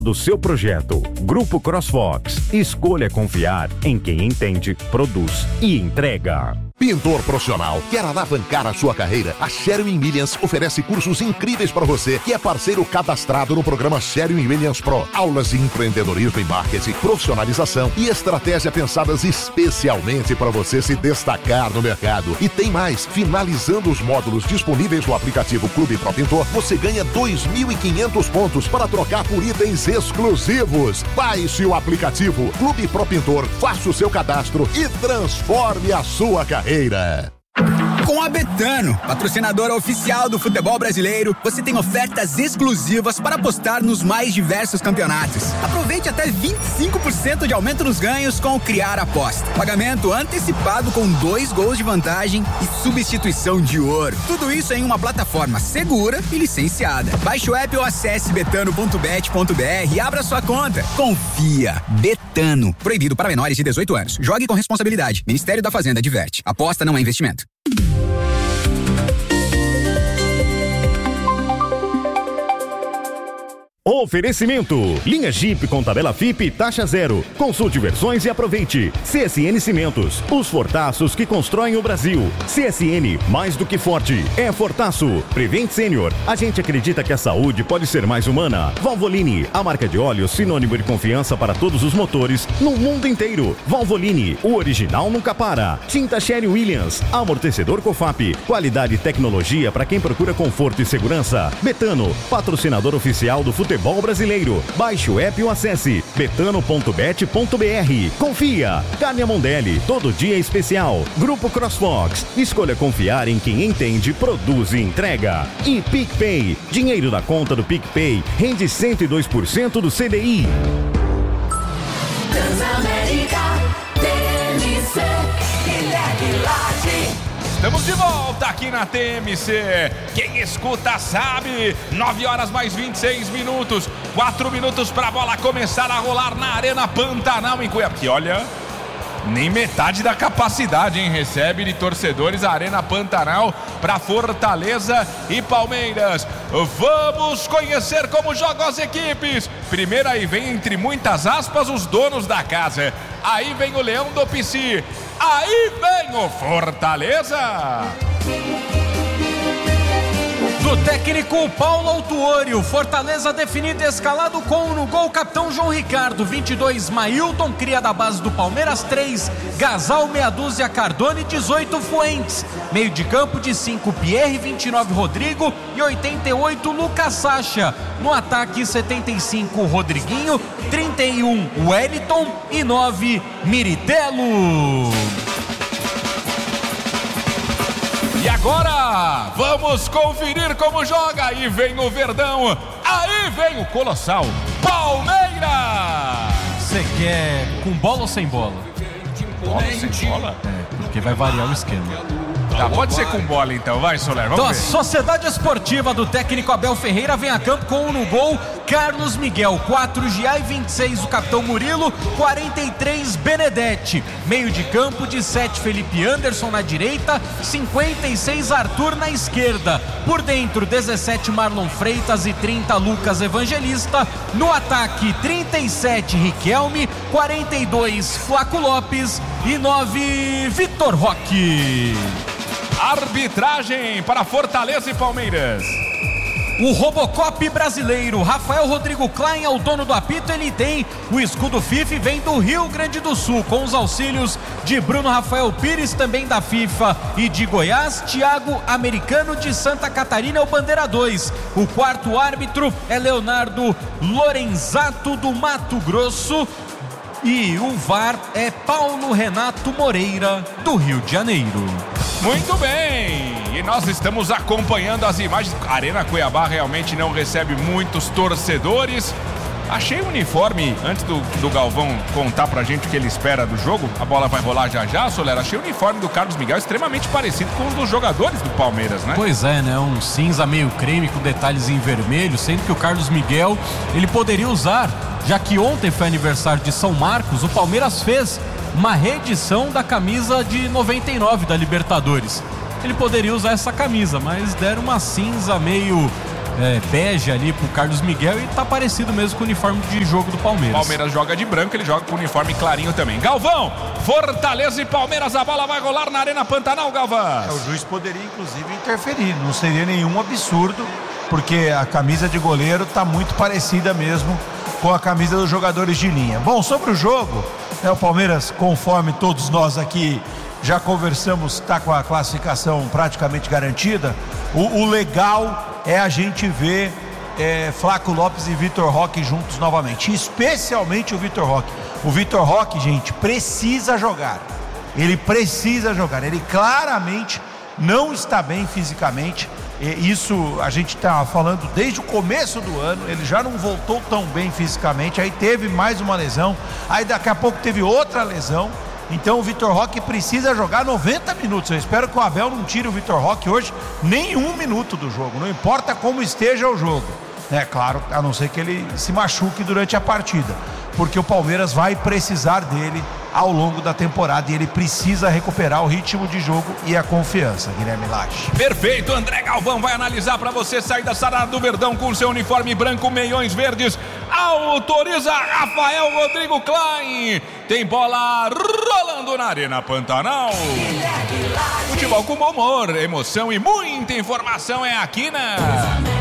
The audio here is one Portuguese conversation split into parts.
do seu projeto. Grupo CrossFox. Escolha confiar em quem entende, produz e entrega. Pintor profissional, quer alavancar a sua carreira? A Sherwin-Williams oferece cursos incríveis para você, que é parceiro cadastrado no programa Sherwin-Williams Pro. Aulas de empreendedorismo e marketing, profissionalização e estratégia pensadas especialmente para você se destacar no mercado. E tem mais, finalizando os módulos disponíveis no aplicativo Clube Pro Pintor, você ganha 2.500 pontos para trocar por itens exclusivos. Baixe o aplicativo Clube Pro Pintor, faça o seu cadastro e transforme a sua carreira. Com a Betano, patrocinadora oficial do futebol brasileiro, você tem ofertas exclusivas para apostar nos mais diversos campeonatos. Aproveite até 25% de aumento nos ganhos com o Criar Aposta. Pagamento antecipado com 2 gols de vantagem e substituição de ouro. Tudo isso em uma plataforma segura e licenciada. Baixe o app ou acesse betano.bet.br e abra sua conta. Confia. Betano. Proibido para menores de 18 anos. Jogue com responsabilidade. Ministério da Fazenda adverte. Aposta não é investimento. Oferecimento: linha Jeep com tabela FIP taxa zero. Consulte versões e aproveite. CSN Cimentos, os fortaços que constroem o Brasil. CSN, mais do que forte, é fortaço. Prevent Senior, a gente acredita que a saúde pode ser mais humana. Valvoline, a marca de óleo sinônimo de confiança para todos os motores no mundo inteiro. Valvoline, o original nunca para. Tinta Sherwin-Williams, amortecedor Cofap, qualidade e tecnologia para quem procura conforto e segurança. Betano, patrocinador oficial do futebol brasileiro. Baixe o app ou acesse betano.bet.br. Confia. Carne Mondelli, todo dia é especial. Grupo CrossFox. Escolha confiar em quem entende, produz e entrega. E PicPay. Dinheiro da conta do PicPay rende 102% do CDI. Transamérica, TMC, Guilherme Lage. Estamos de volta aqui na TMC. Quem escuta sabe. 9 horas mais 26 minutos. 4 minutos para a bola começar a rolar na Arena Pantanal em Cuiabá. Que olha, nem metade da capacidade, hein? Recebe de torcedores a Arena Pantanal para Fortaleza e Palmeiras. Vamos conhecer como jogam as equipes. Primeiro aí vem, entre muitas aspas, os donos da casa. Aí vem o Leão do Pici. Aí vem o Fortaleza. Do técnico Paulo Autuori, o Fortaleza definido escalado com no gol capitão João Ricardo, 22 Mailton, cria da base do Palmeiras, 3 Gasal, meia dúzia Cardone, 18 Fuentes, meio de campo de 5 Pierre, 29 Rodrigo e 88 Lucas Sacha, no ataque 75 Rodriguinho, 31 Wellington e 9 Miritello. E agora, vamos conferir como joga. Aí vem o Verdão, aí vem o Colossal Palmeiras. Você quer com bola ou sem bola? Bola sem bola? É, porque vai variar o esquema. Tá, pode ser com bola então, vai Soler, vamos então, ver. A Sociedade Esportiva do técnico Abel Ferreira vem a campo com no gol Carlos Miguel, 4 Giai, 26 o capitão Murilo, 43 Benedetti, meio de campo de 7 Felipe Anderson na direita, 56 Arthur na esquerda, por dentro 17 Marlon Freitas e 30 Lucas Evangelista, no ataque 37 Riquelme, 42 Flaco Lopes e 9 Vitor Roque. Arbitragem para Fortaleza e Palmeiras. O Robocop brasileiro, Rafael Rodrigo Klein é o dono do apito, ele tem o escudo FIFA e vem do Rio Grande do Sul, com os auxílios de Bruno Rafael Pires, também da FIFA e de Goiás, Thiago Americano de Santa Catarina é o bandeira 2. O quarto árbitro é Leonardo Lorenzato do Mato Grosso e o VAR é Paulo Renato Moreira do Rio de Janeiro. Muito bem, e nós estamos acompanhando as imagens. A Arena Cuiabá realmente não recebe muitos torcedores. Achei o uniforme, antes do Galvão contar pra gente o que ele espera do jogo, a bola vai rolar já, Soler. Achei o uniforme do Carlos Miguel extremamente parecido com um dos jogadores do Palmeiras, né? Pois é, né? Um cinza meio creme com detalhes em vermelho, sendo que o Carlos Miguel, ele poderia usar, já que ontem foi aniversário de São Marcos, o Palmeiras fez uma reedição da camisa de 99 da Libertadores. Ele poderia usar essa camisa, mas deram uma cinza meio bege ali pro Carlos Miguel e tá parecido mesmo com o uniforme de jogo do Palmeiras. Palmeiras joga de branco, ele joga com o uniforme clarinho também. Galvão, Fortaleza e Palmeiras, a bola vai rolar na Arena Pantanal, Galvão. O juiz poderia inclusive interferir, não seria nenhum absurdo, porque a camisa de goleiro tá muito parecida mesmo com a camisa dos jogadores de linha. Bom, sobre o jogo, o Palmeiras, conforme todos nós aqui já conversamos, está com a classificação praticamente garantida. O legal é a gente ver Flaco Lopes e Vitor Roque juntos novamente, especialmente o Vitor Roque. O Vitor Roque, gente, precisa jogar. Ele precisa jogar. Ele claramente não está bem fisicamente. Isso a gente está falando desde o começo do ano. Ele já não voltou tão bem fisicamente. Aí teve mais uma lesão. Aí daqui a pouco teve outra lesão. Então o Vitor Roque precisa jogar 90 minutos. Eu espero que o Abel não tire o Vitor Roque hoje nenhum minuto do jogo. Não importa como esteja o jogo. É claro, a não ser que ele se machuque durante a partida. Porque o Palmeiras vai precisar dele ao longo da temporada e ele precisa recuperar o ritmo de jogo e a confiança, Guilherme Lage. Perfeito, André Galvão vai analisar para você sair da Sarada do Verdão com seu uniforme branco, meiões verdes. Autoriza Rafael Rodrigo Klein. Tem bola rolando na Arena Pantanal. Futebol com bom humor, emoção e muita informação é aqui na...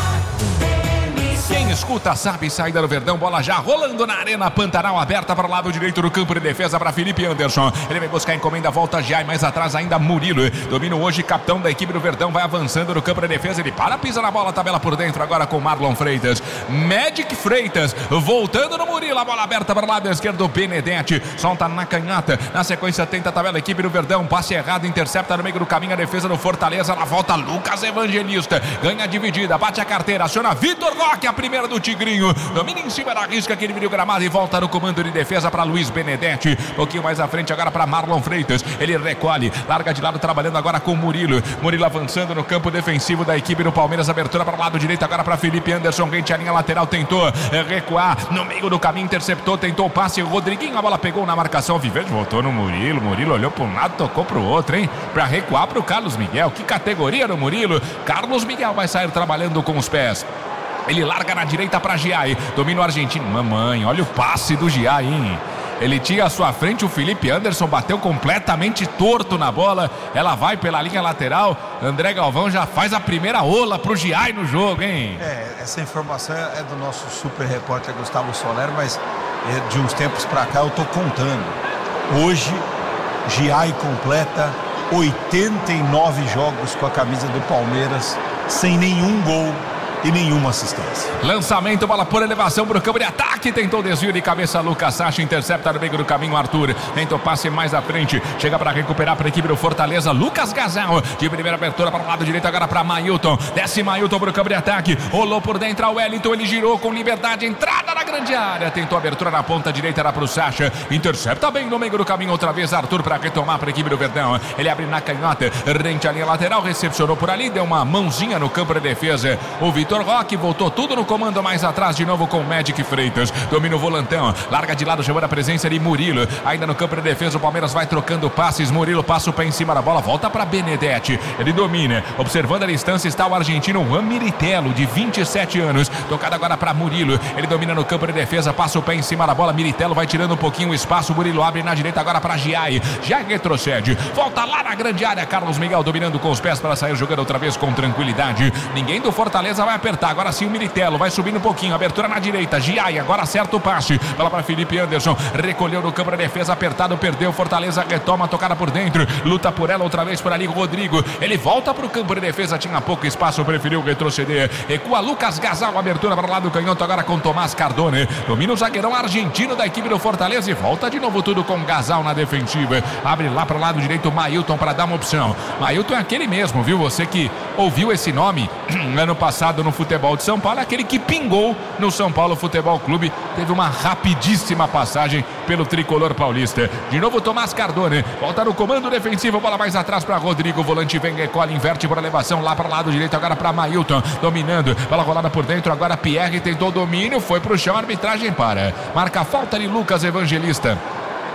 Quem escuta sabe, saída do Verdão, bola já rolando na Arena Pantanal, aberta para o lado direito do campo de defesa para Felipe Anderson. Ele vai buscar a encomenda, volta já e mais atrás ainda Murilo. Domina hoje, capitão da equipe do Verdão, vai avançando no campo de defesa, ele pisa na bola, tabela por dentro agora com Marlon Freitas. Magic Freitas, voltando no Murilo, a bola aberta para o lado esquerdo, Benedetti, solta na canhota, na sequência tenta a tabela, equipe do Verdão, passe errado, intercepta no meio do caminho a defesa do Fortaleza, na volta Lucas Evangelista, ganha a dividida, bate a carteira, aciona Vitor Roque, a primeira do Tigrinho, domina em cima da risca que ele vira o gramado e volta no comando de defesa para Luiz Benedetti, um pouquinho mais à frente agora para Marlon Freitas, ele recolhe, larga de lado trabalhando agora com Murilo avançando no campo defensivo da equipe do Palmeiras, abertura para o lado direito agora para Felipe Anderson, rente a linha lateral, tentou recuar, no meio do caminho interceptou, tentou o passe, Rodriguinho, a bola pegou na marcação, Viverde voltou no Murilo olhou para um lado, tocou para o outro, hein, para recuar para o Carlos Miguel, que categoria no Murilo, Carlos Miguel vai sair trabalhando com os pés. Ele larga na direita para Giai, domina o argentino, mamãe, olha o passe do Giai, hein? Ele tinha à sua frente o Felipe Anderson, bateu completamente torto na bola, ela vai pela linha lateral, André Galvão já faz a primeira ola pro Giai no jogo, hein? Essa informação é do nosso super repórter Gustavo Soler, mas de uns tempos para cá eu tô contando. Hoje, Giai completa 89 jogos com a camisa do Palmeiras, sem nenhum gol e nenhuma assistência. Lançamento, bola por elevação para o campo de ataque, tentou desvio de cabeça Lucas Sacha, intercepta no meio do caminho Arthur, tentou passe mais à frente, chega para recuperar para a equipe do Fortaleza, Lucas Gazal, de primeira abertura para o lado direito agora para Mailton, desce Mailton para o campo de ataque, rolou por dentro a Wellington, ele girou com liberdade, entrada na grande área, tentou abertura na ponta direita, era para o Sacha, intercepta bem no meio do caminho outra vez Arthur para retomar para a equipe do Verdão, ele abre na canhota, rente a linha lateral, recepcionou por ali, deu uma mãozinha no campo de defesa, o Vitor Roque voltou tudo no comando mais atrás de novo com o Magic Freitas, domina o volantão, larga de lado, chamando a presença de Murilo, ainda no campo de defesa o Palmeiras vai trocando passes, Murilo passa o pé em cima da bola, volta para Benedetti, ele domina, observando a distância está o argentino Juan Militello, de 27 anos, tocado agora para Murilo, ele domina no campo de defesa, passa o pé em cima da bola, Militello vai tirando um pouquinho o espaço, Murilo abre na direita agora para Giai retrocede, volta lá na grande área, Carlos Miguel dominando com os pés para sair jogando outra vez com tranquilidade, ninguém do Fortaleza vai apertar, agora sim o Militello, vai subindo um pouquinho, abertura na direita, Giai, agora acerta o passe, bola para Felipe Anderson, recolheu no campo de defesa, apertado, perdeu, Fortaleza retoma, tocada por dentro, luta por ela outra vez por ali, Rodrigo, ele volta para o campo de defesa, tinha pouco espaço, preferiu retroceder, recua Lucas Gazal, abertura para o lado do canhoto, agora com Tomás Cardone, domina o zagueirão argentino da equipe do Fortaleza e volta de novo tudo com Gazal na defensiva, abre lá para o lado direito, Mailton para dar uma opção, Mailton é aquele mesmo, viu, você que ouviu esse nome ano passado no futebol de São Paulo, é aquele que pingou no São Paulo Futebol Clube, teve uma rapidíssima passagem pelo tricolor paulista. De novo Tomás Cardone, volta no comando defensivo, bola mais atrás para Rodrigo, volante vem, recolhe, inverte por elevação lá para o lado direito, agora para Mailton, dominando, bola rolada por dentro, agora Pierre tentou domínio, foi para o chão, a arbitragem para, marca a falta de Lucas Evangelista.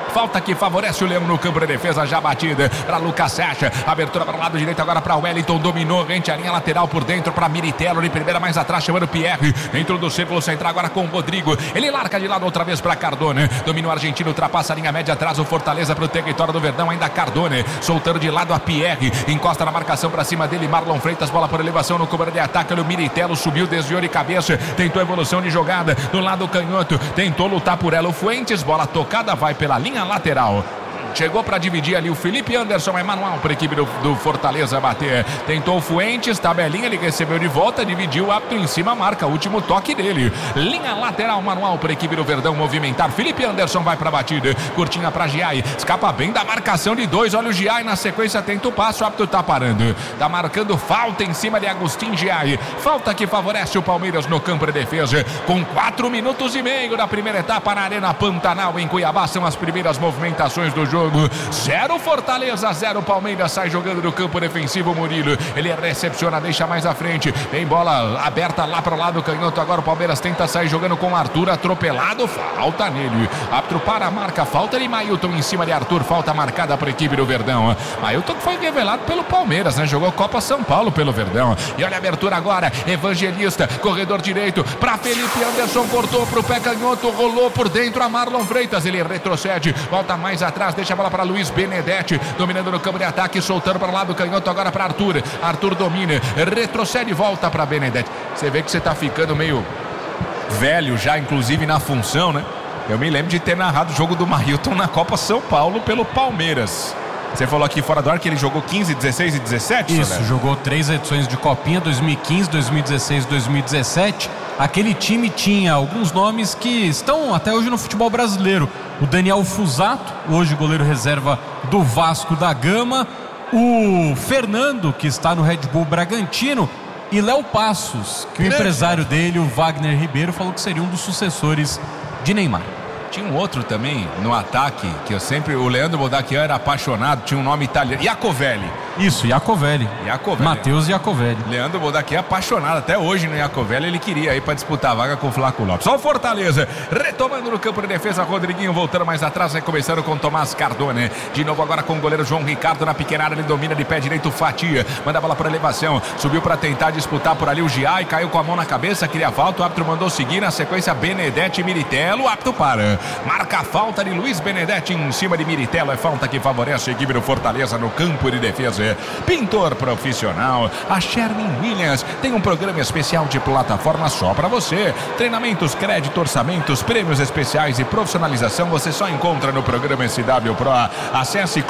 falta que favorece o Leão no campo de defesa, já batida para Lucas Sacha, abertura para o lado direito agora para Wellington, dominou, rente a linha lateral por dentro para Miritello, de primeira mais atrás chamando Pierre, dentro do círculo central agora com o Rodrigo, ele larga de lado outra vez para Cardone, dominou o argentino, ultrapassa a linha média, traz o Fortaleza para o território do Verdão, ainda Cardone, soltando de lado a Pierre, encosta na marcação para cima dele, Marlon Freitas, bola por elevação no cobra de ataque, o Miritello subiu, desviou de cabeça, tentou evolução de jogada, do lado canhoto, tentou lutar por ela, o Fuentes, bola tocada, vai pela linha lateral. Chegou para dividir ali o Felipe Anderson, é manual para a equipe do Fortaleza bater. Tentou o Fuentes, tabelinha, ele recebeu de volta, dividiu o árbitro em cima, marca o último toque dele. Linha lateral, manual para a equipe do Verdão movimentar. Felipe Anderson vai para a batida, curtinha para Giai, escapa bem da marcação de dois, olha o Giai na sequência, tenta o passo, o árbitro tá parando. Tá marcando falta em cima de Agustin Giai. Falta que favorece o Palmeiras no campo de defesa. Com 4 minutos e meio da primeira etapa na Arena Pantanal em Cuiabá, são as primeiras movimentações do jogo. 0 Fortaleza, 0 Palmeiras, sai jogando no campo defensivo Murilo, ele recepciona, deixa mais à frente, tem bola aberta lá para o lado canhoto, agora o Palmeiras tenta sair jogando com Arthur, atropelado, falta nele, árbitro para a marca, falta de Mailton em cima de Arthur, falta marcada para a equipe do Verdão. Mailton que foi revelado pelo Palmeiras, né? Jogou Copa São Paulo pelo Verdão, e olha a abertura agora, Evangelista, corredor direito para Felipe Anderson, cortou para o pé canhoto, rolou por dentro a Marlon Freitas, ele retrocede, volta mais atrás, deixa a bola para Luiz Benedetti, dominando no campo de ataque, soltando para o lado canhoto agora para Arthur. Arthur domina, retrocede e volta para Benedetti. Você vê que você está ficando meio velho já, inclusive na função, né? Eu me lembro de ter narrado o jogo do Mailton na Copa São Paulo pelo Palmeiras. Você falou aqui fora do ar que ele jogou 15, 16 e 17? Isso, jogou 3 edições de Copinha, 2015, 2016 e 2017. Aquele time tinha alguns nomes que estão até hoje no futebol brasileiro. O Daniel Fusato, hoje goleiro reserva do Vasco da Gama. O Fernando, que está no Red Bull Bragantino. E Léo Passos, que o empresário dele, o Wagner Ribeiro, falou que seria um dos sucessores de Neymar. Tinha um outro também no ataque, que eu sempre... O Leandro Bodaquian era apaixonado, tinha um nome italiano. Iacovelli. Isso, Iacovelli. Matheus Iacovelli. Leandro Bodaquian é apaixonado. Até hoje no Iacovelli ele queria ir para disputar a vaga com o Flávio Lopes. Só o Fortaleza, retomando no campo de defesa, Rodriguinho voltando mais atrás, recomeçando com Tomás Cardone. De novo agora com o goleiro João Ricardo na pequena área, ele domina de pé direito, Fatia. Manda a bola para elevação, subiu para tentar disputar por ali o Giai, caiu com a mão na cabeça, queria falta, o árbitro mandou seguir, na sequência Benedetti e Miritello, o árbitro para. Marca a falta de Luiz Benedetti em cima de Miritello, é falta que favorece a equipe do Fortaleza no campo de defesa. Pintor profissional, a Sherwin Williams tem um programa especial de plataforma só para você. Treinamentos, crédito, orçamentos, prêmios especiais e profissionalização você só encontra no programa SW Pro. Acesse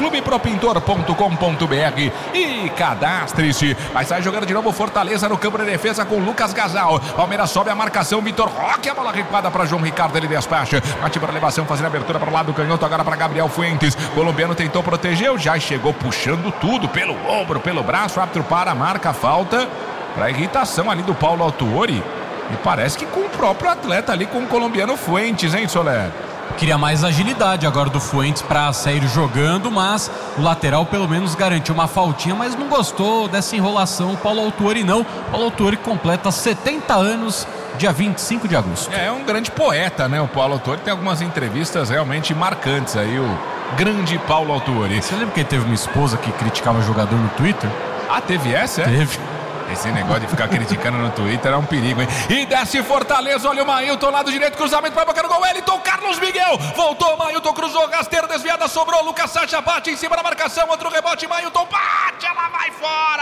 clubepropintor.com.br e cadastre-se. Vai sair jogando de novo Fortaleza no campo de defesa com Lucas Gasal. Palmeiras sobe a marcação, Vitor Roque, a bola recuada para João Ricardo, ele despacha. Bate para elevação, fazendo abertura para o lado canhoto, agora para Gabriel Fuentes. Colombiano tentou proteger, já chegou puxando tudo pelo ombro, pelo braço, o árbitro para, marca a falta para irritação ali do Paulo Autuori. E parece que com o próprio atleta ali, com o colombiano Fuentes, hein, Soler? Queria mais agilidade agora do Fuentes para sair jogando, mas o lateral pelo menos garantiu uma faltinha, mas não gostou dessa enrolação o Paulo Autuori não. Paulo Autuori completa 70 anos dia 25 de agosto. É um grande poeta, né? O Paulo Autuori tem algumas entrevistas realmente marcantes aí, o grande Paulo Autuori. Você lembra que ele teve uma esposa que criticava jogador no Twitter? Ah, teve essa? Teve. Esse negócio de ficar criticando no Twitter é um perigo, hein? E desce Fortaleza, olha o Mailton, lado direito, cruzamento para boca do gol, Wellington, Carlos Miguel, voltou, Mailton cruzou, rasteira desviada, sobrou, Lucas Sacha bate em cima da marcação, outro rebote, Mailton bate, ela vai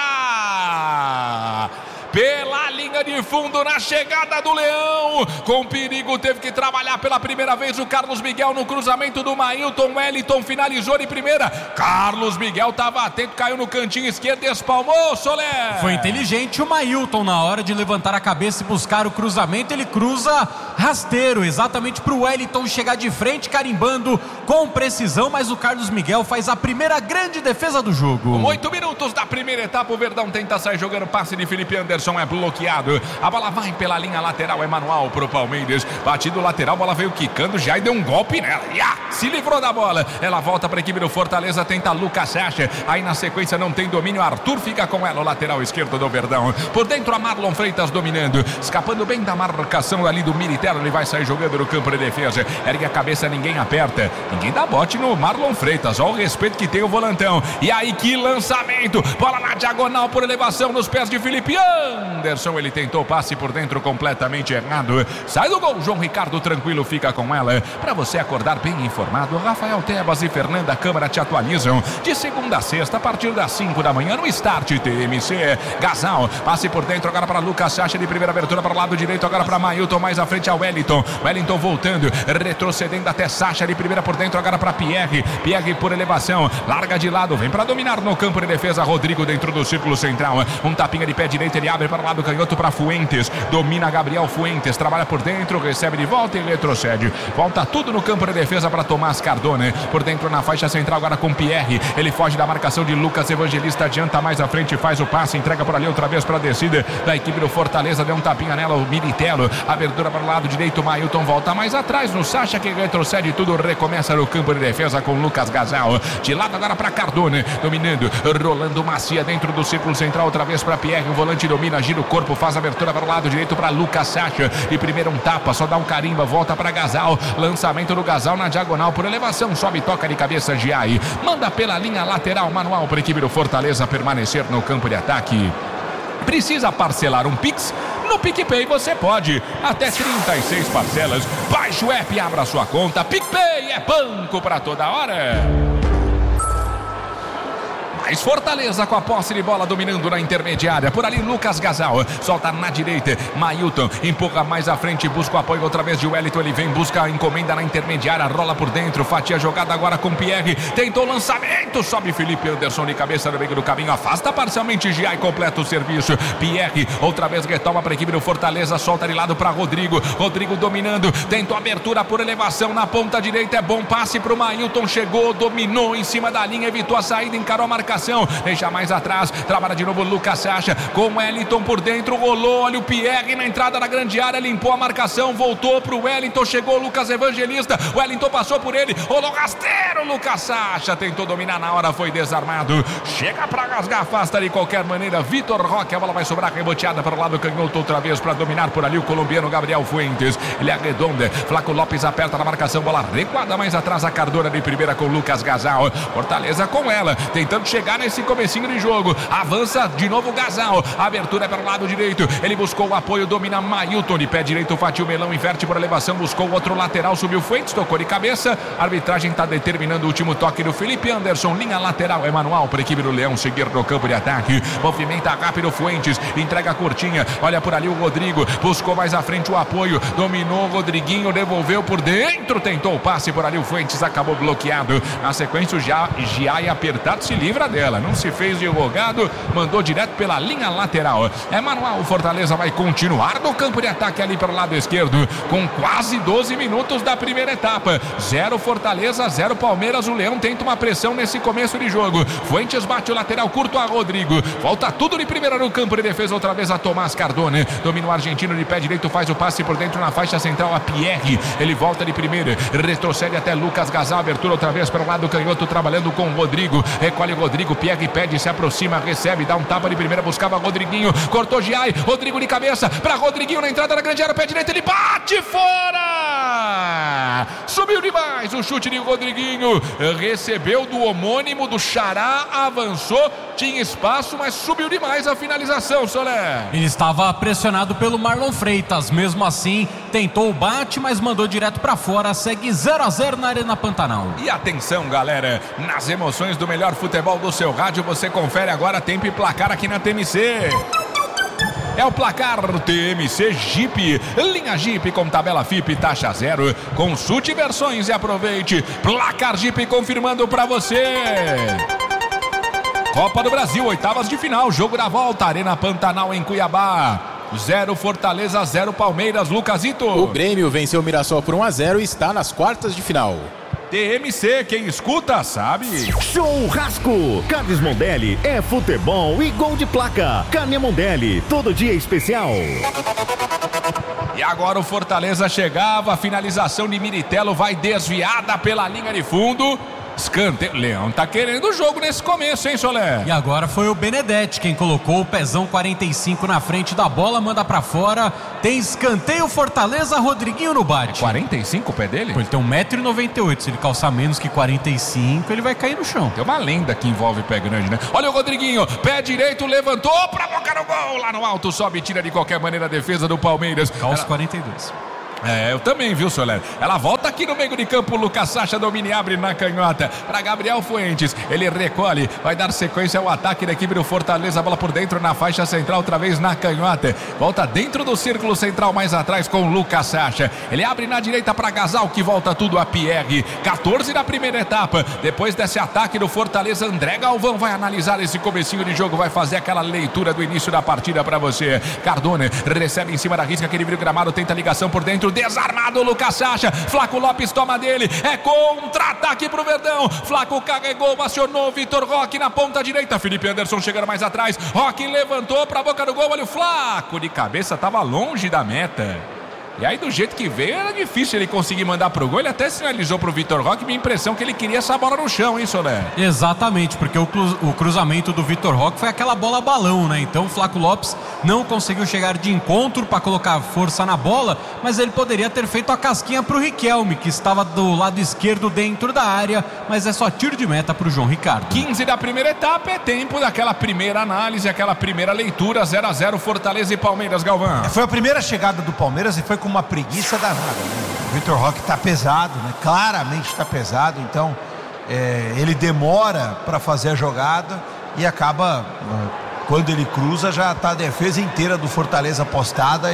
fora! Pela linha de fundo na chegada do Leão, com perigo, teve que trabalhar pela primeira vez o Carlos Miguel no cruzamento do Mailton. Wellington finalizou de primeira, Carlos Miguel estava atento, caiu no cantinho esquerdo, espalmou, Soler. Foi inteligente o Mailton na hora de levantar a cabeça e buscar o cruzamento, ele cruza rasteiro, exatamente para o Wellington chegar de frente, carimbando com precisão, mas o Carlos Miguel faz a primeira grande defesa do jogo. Com 8 minutos da primeira etapa, o Verdão tenta sair jogando, passe de Felipe Anderson, é bloqueado, a bola vai pela linha lateral, é manual pro Palmeiras, batido lateral, a bola veio quicando, já deu um golpe nela, se livrou da bola, ela volta para a equipe do Fortaleza, tenta Lucas Sacha, aí na sequência não tem domínio, Arthur fica com ela, o lateral esquerdo do Verdão, por dentro a Marlon Freitas dominando, escapando bem da marcação ali do Miritello, lateral, ele vai sair jogando no campo de defesa. Ergue a cabeça, ninguém aperta. Ninguém dá bote no Marlon Freitas. Olha o respeito que tem o volantão. E aí, que lançamento. Bola na diagonal por elevação nos pés de Felipe Anderson. Ele tentou passe por dentro completamente errado. Sai do gol. João Ricardo tranquilo fica com ela. Para você acordar bem informado, Rafael Tebas e Fernanda Câmara te atualizam de segunda a sexta a partir das 5 da manhã no Start TMC. Gasal, passe por dentro agora para Lucas Sacha de primeira abertura para o lado direito, agora para Mailton, mais à frente a Wellington. Wellington voltando, retrocedendo até Sacha de primeira por dentro, agora para Pierre. Pierre por elevação, larga de lado, vem para dominar no campo de defesa. Rodrigo dentro do círculo central, um tapinha de pé direito, ele abre para o lado canhoto para Fuentes, domina Gabriel Fuentes, trabalha por dentro, recebe de volta e retrocede. Volta tudo no campo de defesa para Tomás Cardone, por dentro na faixa central agora com Pierre. Ele foge da marcação de Lucas Evangelista, adianta mais à frente, faz o passe, entrega por ali outra vez para a descida da equipe do Fortaleza, deu um tapinha nela o Militelo, abertura para o lado direito, Mailton volta mais atrás no Sacha que retrocede tudo, recomeça no campo de defesa com Lucas Gasal, de lado agora para Cardone, dominando, rolando Macia dentro do círculo central, outra vez para Pierre, o volante domina, gira o corpo, faz a abertura para o lado direito para Lucas Sacha, e primeiro um tapa, só dá um carimba, volta para Gasal, lançamento do Gasal na diagonal por elevação, sobe, toca de cabeça Giai, manda pela linha lateral, manual para a equipe do Fortaleza permanecer no campo de ataque. Precisa parcelar um Pix? No PicPay você pode, até 36 parcelas. Baixe o app e abra sua conta. PicPay é banco para toda hora. Mais Fortaleza com a posse de bola dominando na intermediária. Por ali Lucas Gasal solta na direita. Mailton empurra mais à frente, busca o apoio outra vez de Wellington. Ele vem, busca a encomenda na intermediária, rola por dentro, fatia a jogada agora com Pierre. Tentou o lançamento, sobe Felipe Anderson de cabeça no meio do caminho, afasta parcialmente Gia e completa o serviço. Pierre outra vez retoma para a equipe do Fortaleza, solta de lado para Rodrigo. Rodrigo dominando, tentou abertura por elevação na ponta direita. É bom passe para o Mailton, chegou, dominou em cima da linha, evitou a saída, encarou a marcação. Deixa mais atrás, trabalha de novo Lucas Sacha com Wellington por dentro, rolou, olha o Pierre na entrada da grande área, limpou a marcação, voltou pro Wellington, chegou o Lucas Evangelista, Wellington passou por ele, rolou rasteiro, Lucas Sacha tentou dominar na hora, foi desarmado, chega pra rasgar, afasta de qualquer maneira, Vitor Roque, a bola vai sobrar reboteada para o lado canhoto outra vez para dominar por ali o colombiano Gabriel Fuentes, ele arredonda, Flaco Lopes aperta na marcação, bola recuada mais atrás, a Cardona de primeira com Lucas Gasal, Fortaleza com ela, tentando chegar nesse comecinho de jogo, avança de novo Gasal, a abertura é para o lado direito, ele buscou o apoio, domina Mailton, de pé direito, Fatiu Melão, inverte por elevação, buscou o outro lateral, subiu Fuentes, tocou de cabeça, a arbitragem está determinando o último toque do Felipe Anderson, linha lateral, é manual para a equipe do Leão seguir no campo de ataque, movimenta rápido Fuentes, entrega curtinha, olha por ali o Rodrigo, buscou mais à frente o apoio, dominou o Rodriguinho, devolveu por dentro, tentou o passe por ali, o Fuentes acabou bloqueado, na sequência o Giai apertado se livra dela, não se fez de rogado, mandou direto pela linha lateral, é manual, o Fortaleza vai continuar no campo de ataque ali para o lado esquerdo, com quase 12 minutos da primeira etapa, 0 Fortaleza, 0 Palmeiras, o Leão tenta uma pressão nesse começo de jogo, Fuentes bate o lateral curto a Rodrigo, volta tudo de primeira no campo de defesa, outra vez a Tomás Cardone, domina o argentino de pé direito, faz o passe por dentro na faixa central a Pierre, ele volta de primeira, retrocede até Lucas Gasal, abertura outra vez para o lado canhoto, trabalhando com o Rodrigo, recolhe o Rodrigo, Pierre pede, se aproxima, recebe, dá um tapa de primeira, buscava Rodriguinho, cortou Giai, Rodrigo de cabeça, para Rodriguinho na entrada da grande área, pé direito, ele bate fora! Subiu demais o chute de Rodriguinho, recebeu do homônimo do Xará, avançou, tinha espaço, mas subiu demais a finalização, Solé. Ele estava pressionado pelo Marlon Freitas, mesmo assim, tentou o bate, mas mandou direto para fora, segue 0-0 na Arena Pantanal. E atenção, galera, nas emoções do melhor futebol do seu rádio, você confere agora tempo e placar aqui na TMC. É o placar TMC Jeep, linha Jeep com tabela FIP taxa zero, consulte versões e aproveite. Placar Jeep confirmando para você. Copa do Brasil, oitavas de final, jogo da volta, Arena Pantanal em Cuiabá. 0 Fortaleza, 0 Palmeiras, Lucasito. O Grêmio venceu o Mirassol por 1-0 e está nas quartas de final. TMC, quem escuta sabe. Churrasco. Carnes Mondelli é futebol e gol de placa. Carne Mondelli, todo dia especial. E agora o Fortaleza chegava, a finalização de Militelo vai desviada pela linha de fundo. Escanteio. Leão tá querendo o jogo nesse começo, hein, Solé? E agora foi o Benedetti quem colocou o pezão 45 na frente da bola, manda pra fora. Tem escanteio, Fortaleza, Rodriguinho no bate. 45 o pé dele? Pô, ele tem 1,98 m. Se ele calçar menos que 45, ele vai cair no chão. Tem uma lenda que envolve pé grande, né? Olha o Rodriguinho, pé direito, levantou pra boca no gol. Lá no alto, sobe e tira de qualquer maneira a defesa do Palmeiras. Calça 42. Eu também, viu, Soler? Ela volta aqui no meio de campo, o Lucas Sacha domina e abre na canhota para Gabriel Fuentes, ele recolhe, vai dar sequência ao ataque da equipe do Fortaleza, a bola por dentro na faixa central, outra vez na canhota, volta dentro do círculo central mais atrás com o Lucas Sacha, ele abre na direita para Gasal, que volta tudo a Pierre, 14 na primeira etapa, depois desse ataque do Fortaleza, André Galvão vai analisar esse comecinho de jogo, vai fazer aquela leitura do início da partida para você. Cardone recebe em cima da risca, aquele vira gramado, tenta a ligação por dentro, desarmado o Lucas Sacha, Flaco Lopes toma dele, é contra-ataque pro Verdão, Flaco carregou, acionou Vitor Roque na ponta direita, Felipe Anderson chegando mais atrás, Roque levantou pra boca do gol, olha o Flaco de cabeça, tava longe da meta. E aí do jeito que veio era difícil ele conseguir mandar pro gol, ele até sinalizou pro Vitor Roque, minha impressão que ele queria essa bola no chão, hein, Soler? Exatamente, porque o cruzamento do Vitor Roque foi aquela bola balão, né? Então o Flaco Lopes não conseguiu chegar de encontro para colocar força na bola, mas ele poderia ter feito a casquinha pro Riquelme, que estava do lado esquerdo dentro da área, mas é só tiro de meta pro João Ricardo. 15 da primeira etapa, é tempo daquela primeira análise, aquela primeira leitura, 0-0 Fortaleza e Palmeiras, Galvão. Foi a primeira chegada do Palmeiras e foi com uma preguiça danada, né? O Vitor Roque tá pesado, né? Claramente tá pesado, então ele demora para fazer a jogada e acaba, quando ele cruza, já tá a defesa inteira do Fortaleza postada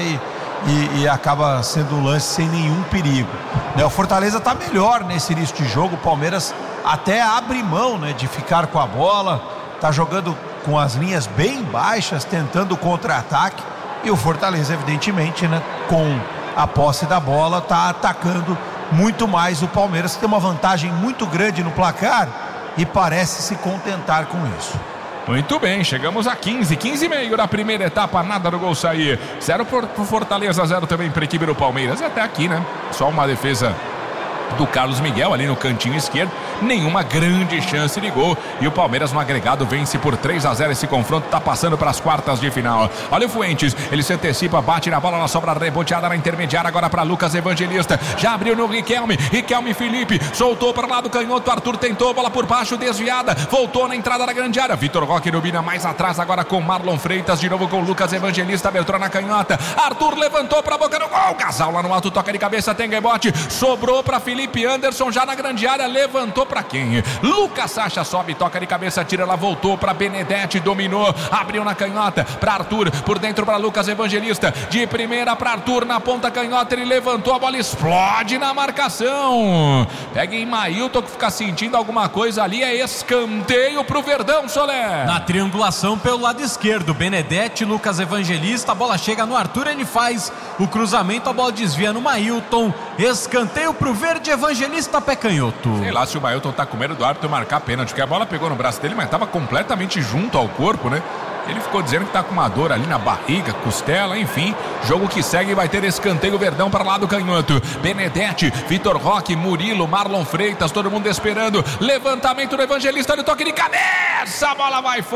e acaba sendo um lance sem nenhum perigo, né? O Fortaleza tá melhor nesse início de jogo, o Palmeiras até abre mão, né, de ficar com a bola, tá jogando com as linhas bem baixas, tentando contra-ataque, e o Fortaleza, evidentemente, né, com a posse da bola, tá atacando muito mais o Palmeiras, que tem uma vantagem muito grande no placar e parece se contentar com isso. Muito bem, chegamos a 15 e meio da primeira etapa, nada do gol sair, 0 pro Fortaleza, 0 também para a equipe do Palmeiras, e até aqui, né, só uma defesa do Carlos Miguel ali no cantinho esquerdo, nenhuma grande chance de gol, e o Palmeiras no agregado vence por 3-0 esse confronto, tá passando para as quartas de final. Olha o Fuentes, ele se antecipa, bate na bola, na sobra reboteada na intermediária, agora para Lucas Evangelista, já abriu no Riquelme Felipe, soltou para lá do canhoto, Arthur tentou, bola por baixo, desviada, voltou na entrada da grande área, Vitor Roque domina mais atrás agora com Marlon Freitas, de novo com Lucas Evangelista, Beltrão na canhota, Arthur levantou para a boca do gol, Gasal lá no alto, toca de cabeça, tem rebote, sobrou para Felipe Anderson já na grande área, levantou para quem? Lucas Sacha sobe, toca de cabeça, tira, ela voltou para Benedetti, dominou, abriu na canhota para Arthur, por dentro para Lucas Evangelista, de primeira para Arthur na ponta canhota, ele levantou, a bola explode na marcação, pega em Mailton que fica sentindo alguma coisa ali, é escanteio pro Verdão, Soler. Na triangulação pelo lado esquerdo, Benedetti, Lucas Evangelista, a bola chega no Arthur, ele faz o cruzamento, a bola desvia no Mailton, escanteio pro Verde, Evangelista, pé canhoto. Sei lá se o Mailton tá com medo do árbitro marcar pênalti, porque a bola pegou no braço dele, mas tava completamente junto ao corpo, né? Ele ficou dizendo que tá com uma dor ali na barriga, costela, enfim. Jogo que segue, vai ter escanteio Verdão para lá do canhoto. Benedetti, Vitor Roque, Murilo, Marlon Freitas, todo mundo esperando. Levantamento do Evangelista, no toque de cabeça, a bola vai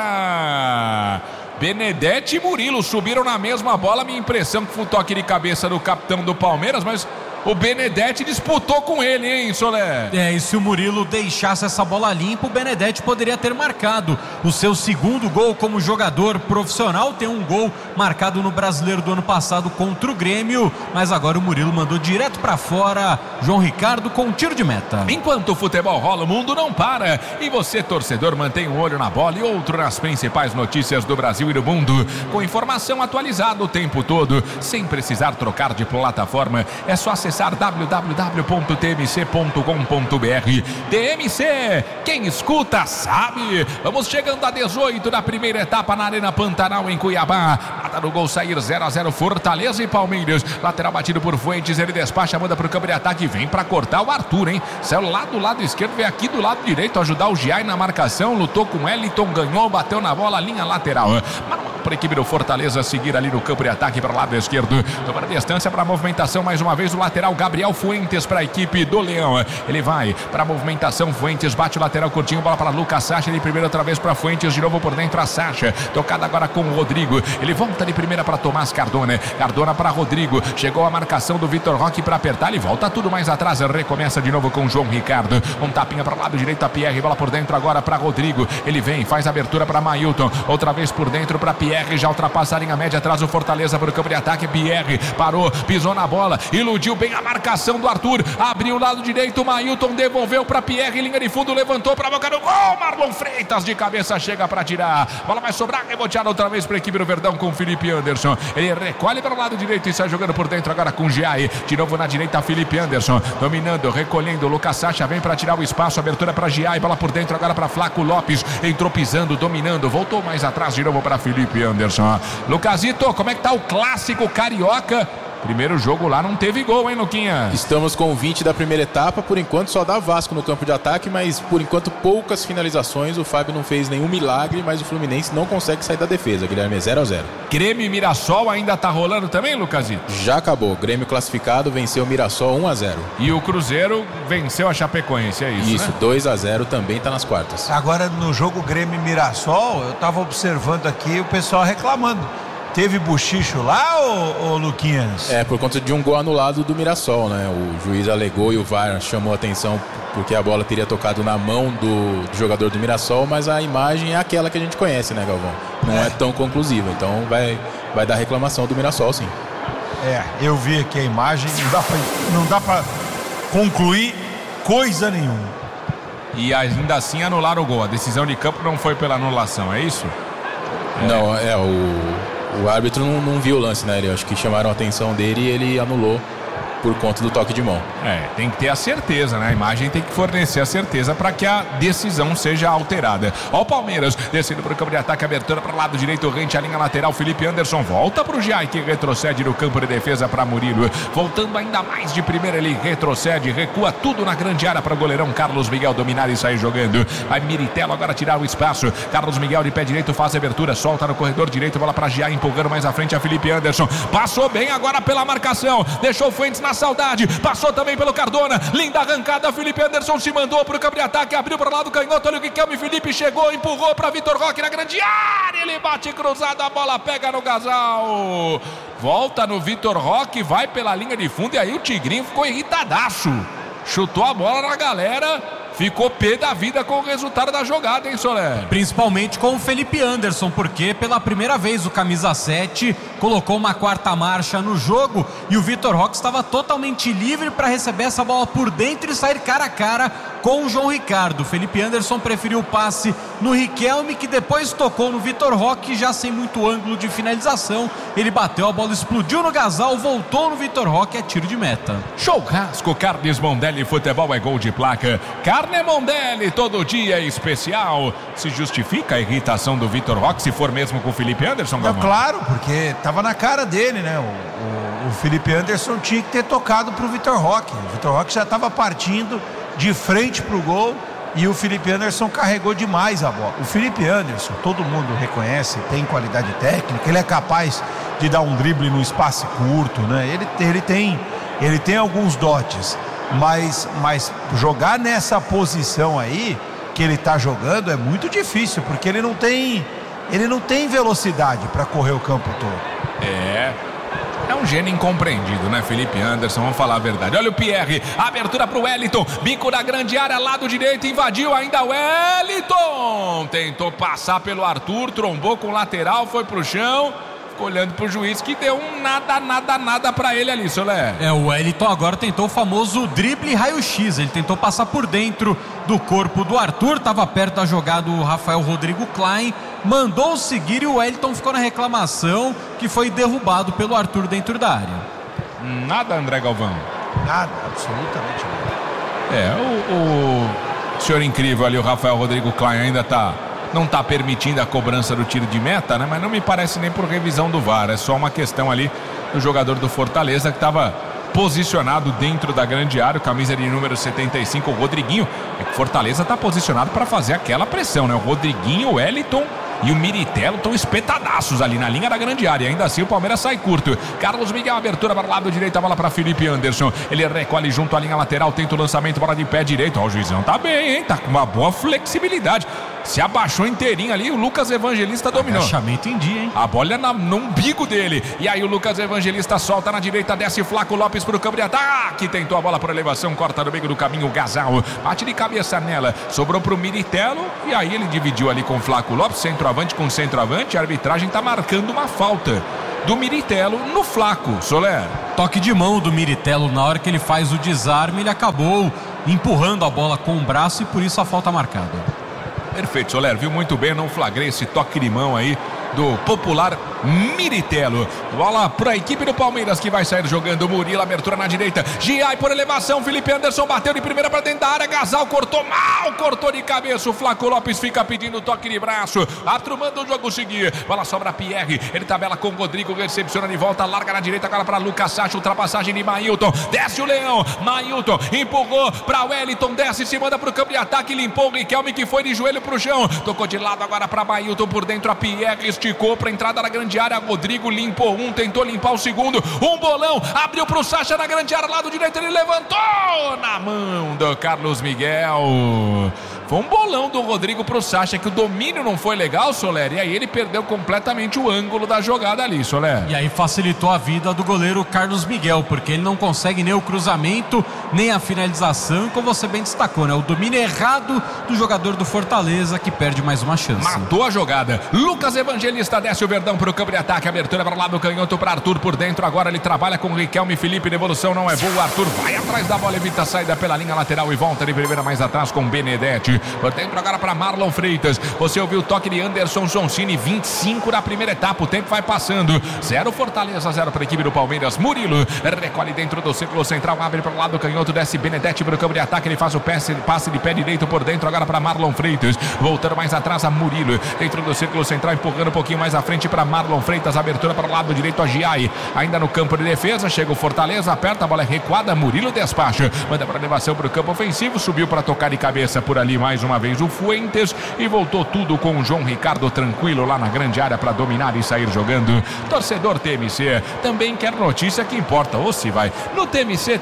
fora. Benedetti e Murilo subiram na mesma bola, minha impressão que foi um toque de cabeça do capitão do Palmeiras, mas o Benedetti disputou com ele, hein, Soler? E se o Murilo deixasse essa bola limpa, o Benedetti poderia ter marcado o seu segundo gol como jogador profissional. Tem um gol marcado no Brasileiro do ano passado contra o Grêmio, mas agora o Murilo mandou direto pra fora. João Ricardo com tiro de meta. Enquanto o futebol rola, o mundo não para. E você, torcedor, mantém um olho na bola e outro nas principais notícias do Brasil e do mundo, com informação atualizada o tempo todo, sem precisar trocar de plataforma. É só acessar www.tmc.com.br. TMC, quem escuta sabe. Vamos chegando a 18 da primeira etapa na Arena Pantanal em Cuiabá. Nada do gol sair, 0-0 Fortaleza e Palmeiras. Lateral batido por Fuentes, ele despacha, manda pro campo de ataque, vem pra cortar o Arthur, hein? Saiu lá do lado esquerdo, veio aqui do lado direito ajudar o Giai na marcação, lutou com Eliton, ganhou, bateu na bola, linha lateral. para a equipe do Fortaleza seguir ali no campo de ataque para o lado esquerdo. Tomando distância para a movimentação mais uma vez o lateral Gabriel Fuentes para a equipe do Leão. Ele vai para a movimentação, Fuentes bate o lateral curtinho, bola para Lucas Sacha, ele primeiro outra vez para Fuentes, de novo por dentro a Sacha, tocada agora com o Rodrigo, ele volta de primeira para Tomás Cardona para Rodrigo, chegou a marcação do Vitor Roque para apertar, ele volta tudo mais atrás, recomeça de novo com o João Ricardo, um tapinha para o lado direito a Pierre, bola por dentro agora para Rodrigo, ele vem, faz a abertura para Mailton, outra vez por dentro para Pierre, já ultrapassa a linha média, atrás o Fortaleza para o campo de ataque, Pierre parou, pisou na bola, iludiu bem a marcação do Arthur, abriu o lado direito, Mailton devolveu para Pierre, linha de fundo, levantou para a boca do gol, Marlon Freitas de cabeça chega para tirar, bola vai sobrar, reboteada outra vez para a equipe do Verdão com Felipe Anderson, ele recolhe para o lado direito e sai jogando por dentro agora com Giai, de novo na direita Felipe Anderson, dominando, recolhendo, Lucas Sacha vem para tirar o espaço, abertura para Giai, bola por dentro agora para Flaco Lopes, entrou pisando, dominando, voltou mais atrás de novo para Felipe Anderson. Lucasito, como é que tá o clássico carioca? Primeiro jogo lá não teve gol, hein, Luquinha? Estamos com 20 da primeira etapa, por enquanto só dá Vasco no campo de ataque, mas por enquanto poucas finalizações, o Fábio não fez nenhum milagre, mas o Fluminense não consegue sair da defesa, Guilherme, 0-0. Grêmio e Mirassol ainda tá rolando também, Lucasito? Já acabou, Grêmio classificado, venceu o Mirassol 1-0. E o Cruzeiro venceu a Chapecoense, é isso, Isso, né? 2-0 também tá nas quartas. Agora no jogo Grêmio e Mirassol, eu tava observando aqui o pessoal reclamando. Teve bochicho lá, ô Luquinhas? É, por conta de um gol anulado do Mirassol, né? O juiz alegou e o VAR chamou a atenção porque a bola teria tocado na mão do jogador do Mirassol, mas a imagem é aquela que a gente conhece, né, Galvão? Não é tão conclusiva, então vai dar reclamação do Mirassol, sim. Eu vi aqui a imagem, não dá pra concluir coisa nenhuma. E ainda assim anularam o gol, a decisão de campo não foi pela anulação, é isso? Não, o árbitro não viu o lance, né? Acho que chamaram a atenção dele e ele anulou por conta do toque de mão. Tem que ter a certeza, né? A imagem tem que fornecer a certeza para que a decisão seja alterada. Ó o Palmeiras, descendo para o campo de ataque, abertura para o lado direito, rente a linha lateral, Felipe Anderson volta para o Giai, que retrocede no campo de defesa para Murilo, voltando ainda mais de primeira, ele retrocede, recua tudo na grande área para o goleirão Carlos Miguel dominar e sair jogando. Vai Miritelo agora tirar o espaço, Carlos Miguel de pé direito faz a abertura, solta no corredor direito, bola para Giai, empurrando mais à frente a Felipe Anderson, passou bem agora pela marcação, deixou Fuentes na saudade, passou também pelo Cardona, linda arrancada, Felipe Anderson se mandou para o campo de ataque, abriu para o lado canhoto, olha o Riquelme, Felipe chegou, empurrou para Vitor Roque na grande área, ele bate cruzado, a bola pega no Gasal, volta no Vitor Roque, vai pela linha de fundo e aí o Tigrinho ficou irritadaço, chutou a bola na galera, ficou pé da vida com o resultado da jogada, hein, Soler? Principalmente com o Felipe Anderson, porque pela primeira vez o camisa 7 colocou uma quarta marcha no jogo e o Vitor Roque estava totalmente livre para receber essa bola por dentro e sair cara a cara com o João Ricardo. O Felipe Anderson preferiu o passe no Riquelme, que depois tocou no Vitor Roque, já sem muito ângulo de finalização. Ele bateu, a bola explodiu no Gasal, voltou no Vitor Roque, é tiro de meta. Churrasco Carnes Mondelli, futebol é gol de placa. Carne Mondelli, todo dia é especial. Se justifica a irritação do Vitor Roque, se for mesmo com o Felipe Anderson, Não, claro, porque tava na cara dele, né? O Felipe Anderson tinha que ter tocado pro Vitor Roque. O Vitor Roque já estava partindo de frente pro gol e o Felipe Anderson carregou demais a bola. O Felipe Anderson, todo mundo reconhece, tem qualidade técnica, ele é capaz de dar um drible no espaço curto, né? Ele tem alguns dotes, mas jogar nessa posição aí que ele tá jogando é muito difícil, porque ele não tem velocidade para correr o campo todo. É um gênio incompreendido, né, Felipe Anderson? Vamos falar a verdade. Olha o Pierre, abertura pro Wellington, bico da grande área, lado direito, invadiu ainda o Wellington. Tentou passar pelo Arthur, trombou com o lateral, foi pro chão. Ficou olhando pro juiz que deu um nada pra ele ali, Soler. O Wellington agora tentou o famoso drible raio-x. Ele tentou passar por dentro do corpo do Arthur, estava perto da jogada o Rafael Rodrigo Klein, mandou seguir e o Wellington ficou na reclamação, que foi derrubado pelo Arthur dentro da área. Nada, André Galvão? Nada, absolutamente nada. O senhor incrível ali, o Rafael Rodrigo Klein, ainda não está permitindo a cobrança do tiro de meta, né? Mas não me parece nem por revisão do VAR, é só uma questão ali do jogador do Fortaleza que estava posicionado dentro da grande área, camisa de número 75, o Rodriguinho. É que o Fortaleza está posicionado para fazer aquela pressão, né? O Rodriguinho, o Wellington e o Miritello estão espetadaços ali na linha da grande área. Ainda assim o Palmeiras sai curto. Carlos Miguel, abertura para o lado direito, a bola para Felipe Anderson. Ele recolhe junto à linha lateral, tenta o lançamento, bola de pé direito. Ó, o juizão tá bem, hein? Tá com uma boa flexibilidade. Se abaixou inteirinho ali, o Lucas Evangelista dominou. Agachamento em dia, hein? A bola é no umbigo dele. E aí o Lucas Evangelista solta na direita, desce Flaco Lopes pro campo de ataque. Tentou a bola por elevação, corta no meio do caminho o Gasal. Bate de cabeça nela, sobrou pro Miritello. E aí ele dividiu ali com o Flaco Lopes, centroavante com centroavante. A arbitragem tá marcando uma falta do Miritello no Flaco, Soler. Toque de mão do Miritello, na hora que ele faz o desarme, ele acabou empurrando a bola com o braço e por isso a falta marcada. Perfeito, Soler, viu muito bem, não flagrei esse toque de mão aí do popular Miritello. Bola para a equipe do Palmeiras que vai sair jogando. Murilo, abertura na direita. Giai por elevação. Felipe Anderson bateu de primeira para dentro da área. Gasal cortou mal, cortou de cabeça. O Flaco Lopes fica pedindo toque de braço. Atrumando o jogo seguir. Bola sobra Pierre. Ele tabela com o Rodrigo. Recepciona de volta. Larga na direita agora para Lucas Sacha. Ultrapassagem de Mailton. Desce o Leão. Mailton empurrou para Wellington. Desce, se manda para o campo de ataque. Limpou o Riquelme que foi de joelho para o chão. Tocou de lado agora para Mailton. Por dentro a Pierre. Esticou para a entrada da grande área. Rodrigo limpou um, tentou limpar o segundo. Um bolão, abriu para o Sacha na grande área, lado direito, ele levantou na mão do Carlos Miguel. Foi um bolão do Rodrigo pro Sacha, que o domínio não foi legal, Soler, e aí ele perdeu completamente o ângulo da jogada ali, Soler. E aí facilitou a vida do goleiro Carlos Miguel, porque ele não consegue nem o cruzamento, nem a finalização, como você bem destacou, né? O domínio errado do jogador do Fortaleza, que perde mais uma chance. Matou a jogada. Lucas Evangelista desce o Verdão pro campo de ataque, abertura para lá do canhoto para Arthur por dentro, agora ele trabalha com o Riquelme e Felipe, devolução não é boa, Arthur vai atrás da bola, evita a saída pela linha lateral e volta de primeira mais atrás com Benedetti. Por dentro agora para Marlon Freitas. Você ouviu o toque de Anderson Sonsini, 25 na primeira etapa. O tempo vai passando. 0 Fortaleza, 0 para a equipe do Palmeiras. Murilo recolhe dentro do círculo central, abre para o lado canhoto, desce Benedetti para o campo de ataque. Ele faz o passe de pé direito por dentro agora para Marlon Freitas. Voltando mais atrás a Murilo. Dentro do círculo central, empurrando um pouquinho mais à frente para Marlon Freitas. Abertura para o lado direito a Giai. Ainda no campo de defesa. Chega o Fortaleza, aperta, a bola é recuada. Murilo despacha. Manda para elevação para o campo ofensivo. Subiu para tocar de cabeça por ali mais uma vez o Fuentes e voltou tudo com o João Ricardo tranquilo lá na grande área para dominar e sair jogando. Torcedor TMC também quer notícia que importa, ou se vai no TMC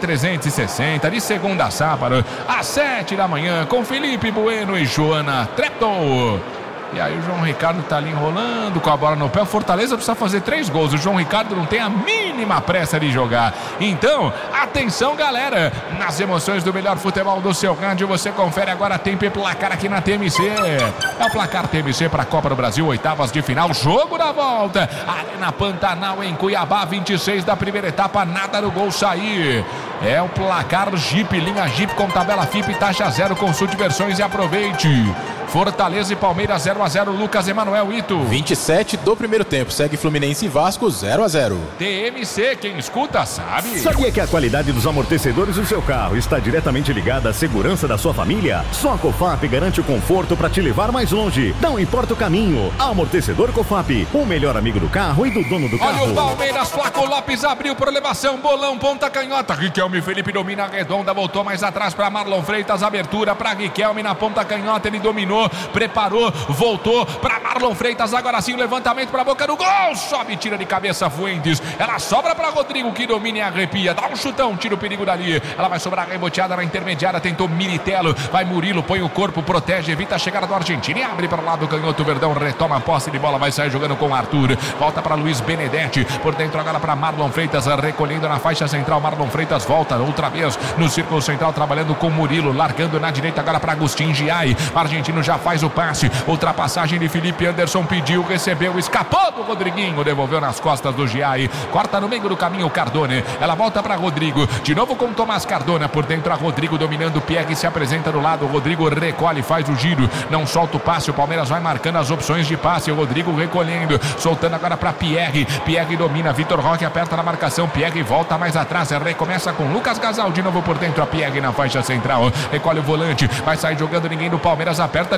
360 de segunda a sábado às 7 da manhã com Felipe Bueno e Joana Trepton. E aí o João Ricardo tá ali enrolando com a bola no pé. O Fortaleza precisa fazer 3 gols. O João Ricardo não tem a mínima pressa de jogar. Então, atenção, galera. Nas emoções do melhor futebol do seu rádio, você confere agora tempo e placar aqui na TMC. É o placar TMC para a Copa do Brasil, oitavas de final. Jogo da volta. Arena Pantanal em Cuiabá, 26 da primeira etapa. Nada no gol sair. É o placar Jeep, linha Jeep com tabela FIP, taxa 0. Consulte versões e aproveite. Fortaleza e Palmeiras 0-0, Lucas Emanuel Ito. 27 do primeiro tempo, segue Fluminense e Vasco 0-0. TMC, quem escuta sabe. Sabia que a qualidade dos amortecedores do seu carro está diretamente ligada à segurança da sua família? Só a Cofap garante o conforto para te levar mais longe. Não importa o caminho. Amortecedor Cofap, o melhor amigo do carro e do dono do carro. Olha o Palmeiras, Flaco Lopes abriu por elevação, bolão, ponta canhota. Riquelme, Felipe domina a redonda, voltou mais atrás para Marlon Freitas, abertura para Riquelme na ponta canhota, ele dominou. Preparou, voltou para Marlon Freitas, agora sim o levantamento para a boca do gol, sobe, tira de cabeça Fuentes, ela sobra para Rodrigo que domina e arrepia, dá um chutão, tira o perigo dali, ela vai sobrar reboteada na intermediária, tentou Miritello, vai Murilo, põe o corpo, protege, evita a chegada do argentino e abre para o lado canhoto, Verdão retoma a posse de bola, vai sair jogando com Arthur, volta para Luiz Benedetti, por dentro agora para Marlon Freitas, recolhendo na faixa central, Marlon Freitas volta outra vez no círculo central, trabalhando com Murilo, largando na direita agora para Agustin Giai, o argentino já faz o passe, ultrapassagem de Felipe Anderson, pediu, recebeu, escapou do Rodriguinho, devolveu nas costas do Giai, corta no meio do caminho o Cardone, ela volta para Rodrigo, de novo com Tomás Cardona, por dentro a Rodrigo dominando o Pierre, se apresenta do lado, o Rodrigo recolhe, faz o giro, não solta o passe, o Palmeiras vai marcando as opções de passe, o Rodrigo recolhendo, soltando agora para Pierre, Pierre domina, Vitor Roque aperta na marcação, Pierre volta mais atrás, recomeça com Lucas Gasal, de novo por dentro a Pierre na faixa central, recolhe o volante, vai sair jogando ninguém do Palmeiras, aperta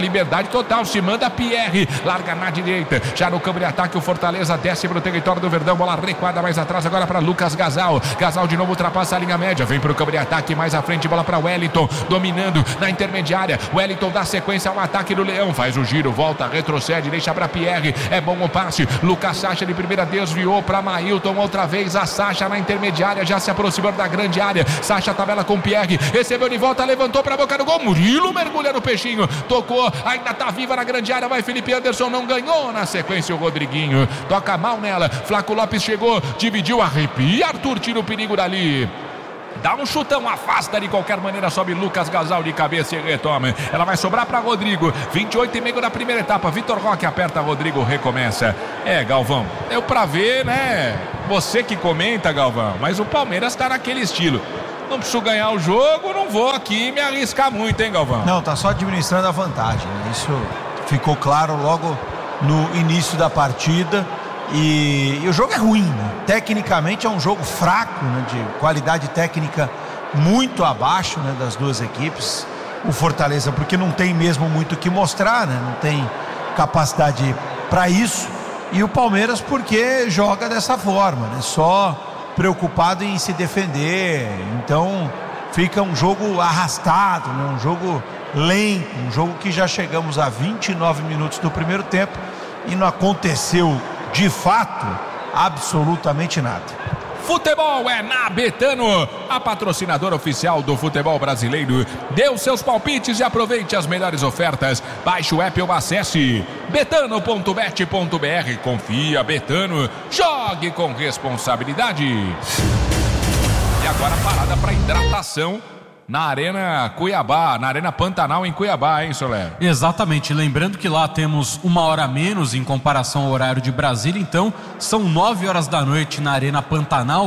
liberdade total, se manda Pierre, larga na direita, já no campo de ataque o Fortaleza desce pro território do Verdão, bola recuada mais atrás agora para Lucas Gasal de novo ultrapassa a linha média, vem pro campo de ataque mais à frente, bola para Wellington, dominando na intermediária, Wellington dá sequência ao ataque do Leão, faz o giro, volta, retrocede, deixa para Pierre, é bom o passe, Lucas Sacha de primeira desviou para Mailton, outra vez a Sacha na intermediária, já se aproximando da grande área, Sacha tabela com Pierre, recebeu de volta, levantou para a boca do gol, Murilo mergulha no peixinho, tocou, ainda tá viva na grande área, vai Felipe Anderson, não ganhou na sequência o Rodriguinho, toca mal nela, Flaco Lopes chegou, dividiu, arrepia, Arthur tira o perigo dali, dá um chutão, afasta de qualquer maneira, sobe Lucas Gasal de cabeça e retoma, ela vai sobrar para Rodrigo, 28,5 da primeira etapa, Vitor Roque aperta, Rodrigo recomeça, Galvão, deu pra ver, né, você que comenta, Galvão, mas o Palmeiras tá naquele estilo, não preciso ganhar o jogo, não vou aqui me arriscar muito, hein, Galvão? Não, tá só administrando a vantagem, isso ficou claro logo no início da partida. E o jogo é ruim, né? Tecnicamente é um jogo fraco, né? De qualidade técnica muito abaixo, né? Das duas equipes. O Fortaleza porque não tem mesmo muito o que mostrar, né? Não tem capacidade para isso. E o Palmeiras porque joga dessa forma, né? Só preocupado em se defender. Então fica um jogo arrastado, né? Um jogo lento, um jogo que já chegamos a 29 minutos do primeiro tempo e não aconteceu de fato absolutamente nada. Futebol é na Betano, a patrocinadora oficial do futebol brasileiro. Dê os seus palpites e aproveite as melhores ofertas. Baixe o app ou acesse betano.bet.br. Confia, Betano. Jogue com responsabilidade. E agora parada para hidratação na Arena Cuiabá, na Arena Pantanal em Cuiabá, hein, Soler? Exatamente, lembrando que lá temos 1 hora a menos em comparação ao horário de Brasília, então são 9 horas da noite na Arena Pantanal,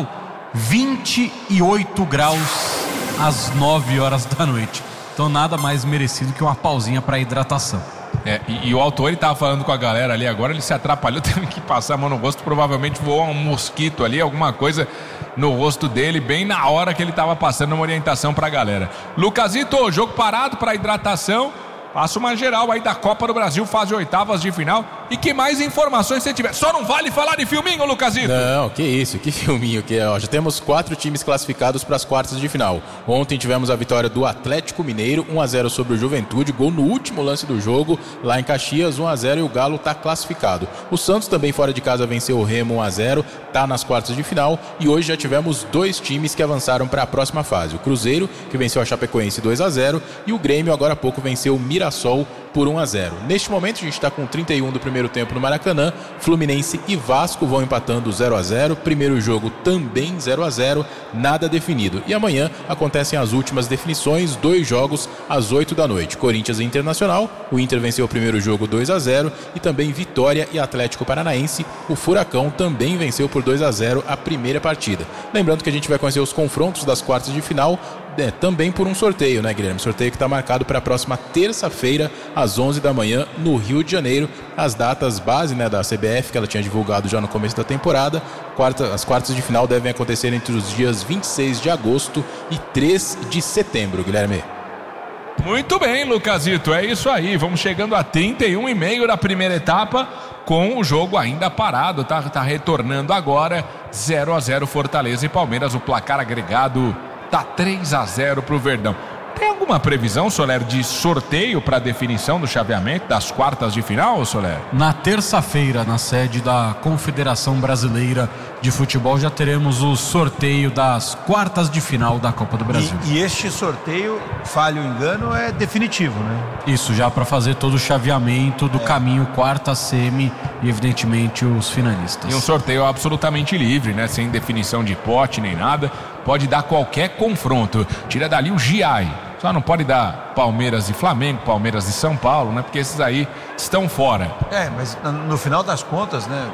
28 graus às 9 horas da noite, então nada mais merecido que uma pausinha para hidratação. E o autor, ele tava falando com a galera ali agora, ele se atrapalhou, teve que passar a mão no rosto, provavelmente voou um mosquito ali, alguma coisa no rosto dele, bem na hora que ele tava passando uma orientação pra galera. Lucasito, jogo parado para hidratação, passa uma geral aí da Copa do Brasil, fase oitavas de final, e que mais informações você tiver. Só não vale falar de filminho, Lucasito? Não, que isso, que filminho que é. Já temos 4 times classificados para as quartas de final. Ontem tivemos a vitória do Atlético Mineiro, 1-0 sobre o Juventude, gol no último lance do jogo, lá em Caxias, 1-0 e o Galo está classificado. O Santos também fora de casa venceu o Remo 1-0, está nas quartas de final, e hoje já tivemos 2 times que avançaram para a próxima fase. O Cruzeiro, que venceu a Chapecoense 2-0, e o Grêmio agora há pouco venceu o Mirassol por 1-0. Neste momento a gente está com 31 do primeiro tempo no Maracanã. Fluminense e Vasco vão empatando 0-0. Primeiro jogo também 0-0, nada definido. E amanhã acontecem as últimas definições, 2 jogos às 8 da noite. Corinthians e Internacional, o Inter venceu o primeiro jogo 2-0, e também Vitória e Atlético Paranaense. O Furacão também venceu por 2-0 a primeira partida. Lembrando que a gente vai conhecer os confrontos das quartas de final também por um sorteio, né, Guilherme? Sorteio que está marcado para a próxima terça-feira, às 11 da manhã, no Rio de Janeiro. As datas base, né, da CBF, que ela tinha divulgado já no começo da temporada. As quartas de final devem acontecer entre os dias 26 de agosto e 3 de setembro, Guilherme. Muito bem, Lucasito, é isso aí. Vamos chegando a 31,5 da primeira etapa, com o jogo ainda parado, tá retornando agora. 0-0 Fortaleza e Palmeiras, o placar agregado tá 3-0 pro Verdão. Tem alguma previsão, Soler, de sorteio para definição do chaveamento das quartas de final, Soler? Na terça-feira, na sede da Confederação Brasileira de Futebol, já teremos o sorteio das quartas de final da Copa do Brasil. E este sorteio, falho ou engano, é definitivo, né? Isso, já para fazer todo o chaveamento do caminho quarta, semi e, evidentemente, os finalistas. E um sorteio absolutamente livre, né? Sem definição de pote nem nada. Pode dar qualquer confronto. Tira dali o GI. Só não pode dar Palmeiras e Flamengo, Palmeiras e São Paulo, né? Porque esses aí estão fora. Mas no final das contas, né?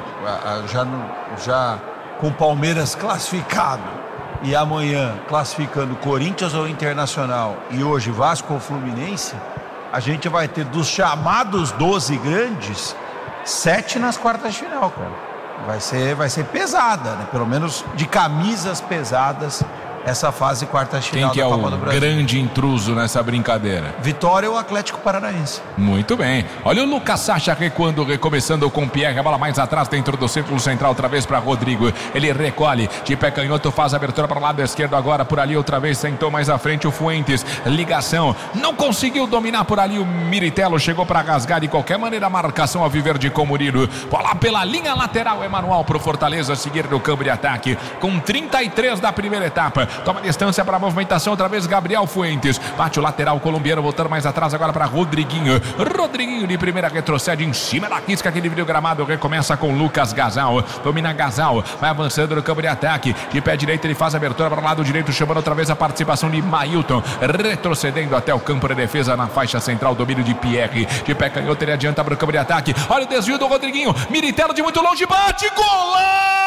Já com o Palmeiras classificado e amanhã classificando Corinthians ou Internacional e hoje Vasco ou Fluminense, a gente vai ter dos chamados 12 grandes, 7 nas quartas de final, cara. Vai ser pesada, né? Pelo menos de camisas pesadas essa fase quartas final da Copa do Brasil. Grande intruso nessa brincadeira? Vitória ou Atlético Paranaense. Muito bem. Olha o Lucas Sacha recuando, recomeçando com o Pierre. A bola mais atrás dentro do círculo central, outra vez para Rodrigo. Ele recolhe de pé canhoto, faz a abertura para o lado esquerdo agora. Por ali outra vez sentou mais à frente o Fuentes. Ligação. Não conseguiu dominar por ali o Miritello. Chegou para rasgar de qualquer maneira a marcação ao Viverde com o Murilo. Bola pela linha lateral. Emanuel para o Fortaleza seguir no campo de ataque. Com 33 da primeira etapa. Toma distância para a movimentação. Outra vez Gabriel Fuentes. Bate o lateral colombiano. Voltando mais atrás agora para Rodriguinho. Rodriguinho de primeira retrocede em cima da quisca que dividiu o gramado. Recomeça com Lucas Gasal. Domina Gasal. Vai avançando no campo de ataque. De pé direito ele faz a abertura para o lado direito. Chamando outra vez a participação de Mailton. Retrocedendo até o campo de defesa na faixa central. Domínio de Pierre. De pé canhoto ele adianta para o campo de ataque. Olha o desvio do Rodriguinho. Miritello de muito longe. Bate. Golaço!